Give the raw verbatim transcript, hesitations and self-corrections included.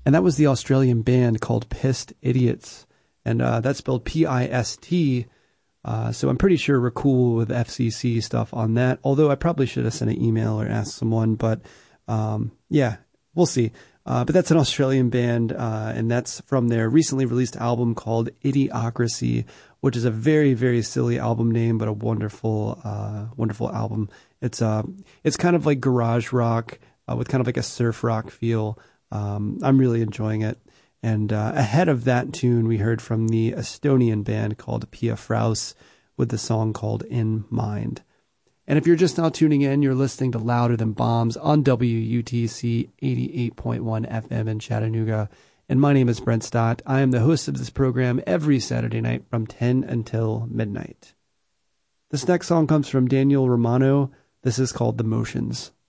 And that was the Australian band called Pissed Idiots. And uh, that's spelled P I S T. Uh, so I'm pretty sure we're cool with F C C stuff on that. Although I probably should have sent an email or asked someone. But um, yeah, we'll see. Uh, but that's an Australian band. Uh, and that's from their recently released album called Idiocracy, which is a very, very silly album name, but a wonderful, uh, wonderful album. It's uh, it's kind of like garage rock uh, with kind of like a surf rock feel. Um, I'm really enjoying it. And uh, ahead of that tune, we heard from the Estonian band called Pia Fraus with the song called In Mind. And if you're just now tuning in, you're listening to Louder Than Bombs on W U T C eighty-eight point one F M in Chattanooga. And my name is Brent Stott. I am the host of this program every Saturday night from ten until midnight. This next song comes from Daniel Romano. This is called The Motions.